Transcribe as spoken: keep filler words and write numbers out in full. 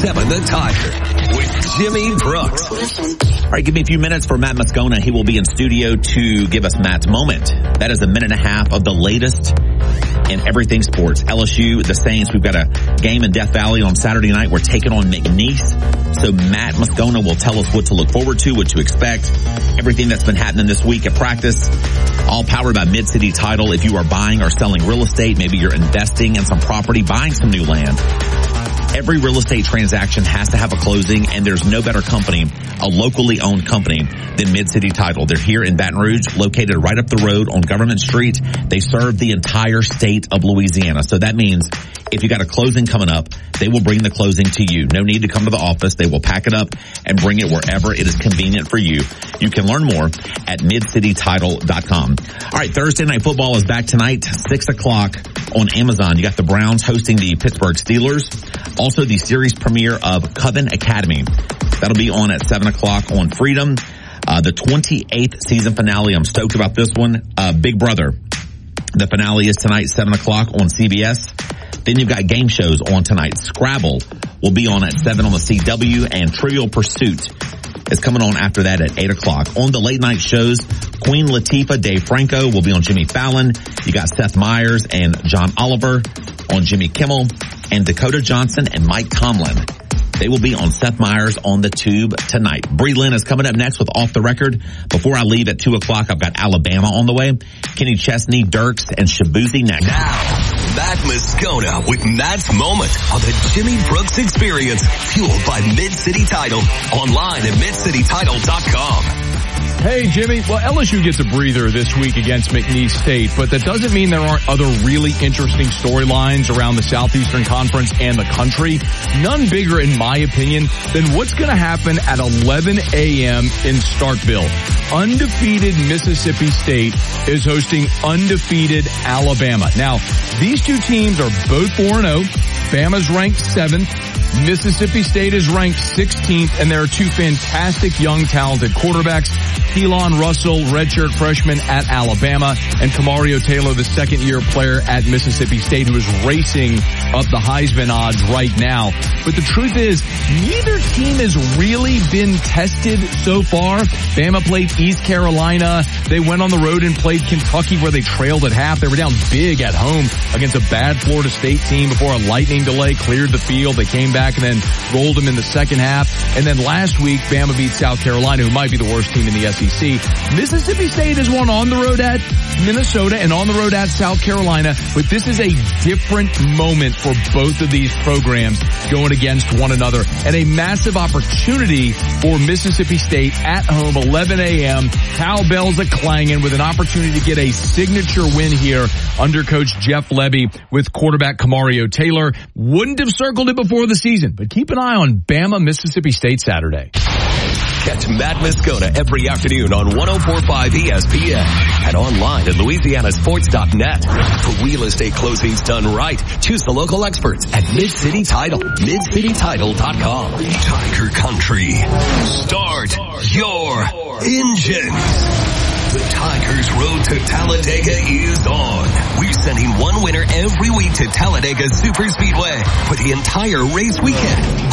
seven The Tiger with Jimmy Brooks. All right, give me a few minutes for Matt Moscona. He will be in studio to give us Matt's moment. That is a minute and a half of the latest in everything sports. L S U, the Saints, we've got a game in Death Valley on Saturday night. We're taking on McNeese. So Matt Moscona will tell us what to look forward to, what to expect, everything that's been happening this week at practice. All powered by Mid-City Title. If you are buying or selling real estate, maybe you're investing in some property, buying some new land. Every real estate transaction has to have a closing, and there's no better company, a locally owned company, than Mid-City Title. They're here in Baton Rouge, located right up the road on Government Street. They serve the entire state of Louisiana. So that means if you got a closing coming up, they will bring the closing to you. No need to come to the office. They will pack it up and bring it wherever it is convenient for you. You can learn more at mid city title dot com. All right, Thursday Night Football is back tonight, six o'clock on Amazon. You got the Browns hosting the Pittsburgh Steelers. Also, the series premiere of Coven Academy. That'll be on at seven o'clock on Freedom. Uh, the twenty-eighth season finale. I'm stoked about this one. Uh, Big Brother. The finale is tonight, seven o'clock on C B S. Then you've got game shows on tonight. Scrabble will be on at seven on the C W, and Trivial Pursuit is coming on after that at eight o'clock. On the late night shows, Queen Latifah, Dave Franco will be on Jimmy Fallon. You got Seth Meyers and John Oliver on Jimmy Kimmel, and Dakota Johnson and Mike Tomlin. They will be on Seth Meyers on the Tube tonight. Bree Lynn is coming up next with Off the Record. Before I leave at two o'clock, I've got Alabama on the way. Kenny Chesney, Dirks, and Shabuzi next. Now, Matt Moscona with Matt's Moment on the Jimmy Brooks Experience, fueled by Mid-City Title. Online at mid city title dot com. Hey, Jimmy. Well, L S U gets a breather this week against McNeese State, but that doesn't mean there aren't other really interesting storylines around the Southeastern Conference and the country. None bigger, in my opinion, than what's going to happen at eleven a.m. in Starkville. Undefeated Mississippi State is hosting undefeated Alabama. Now, these two teams are both four and oh. Bama's ranked seventh. Mississippi State is ranked sixteenth, and there are two fantastic young talented quarterbacks, Keelan Russell, redshirt freshman at Alabama, and Camario Taylor, the second-year player at Mississippi State, who is racing up the Heisman odds right now. But the truth is, neither team has really been tested so far. Bama played East Carolina. They went on the road and played Kentucky, where they trailed at half. They were down big at home against a bad Florida State team before a lightning delay cleared the field. They came back and then rolled them in the second half. And then last week, Bama beat South Carolina, who might be the worst team in the S E C. Mississippi State has won on the road at Minnesota and on the road at South Carolina, but this is a different moment for both of these programs going against one another, and a massive opportunity for Mississippi State at home, eleven a.m. Cowbells a clanging, with an opportunity to get a signature win here under Coach Jeff Levy with quarterback Camario Taylor. Wouldn't have circled it before the season, but keep an eye on Bama, Mississippi State Saturday. Catch Matt Moscona every afternoon on one oh four point five E S P N and online at louisiana sports dot net. For real estate closings done right, choose the local experts at Mid-City Title, mid city title dot com. Tiger Country. Start your engines. The Tigers' road to Talladega is on. We're sending one winner every week to Talladega Super Speedway for the entire race weekend.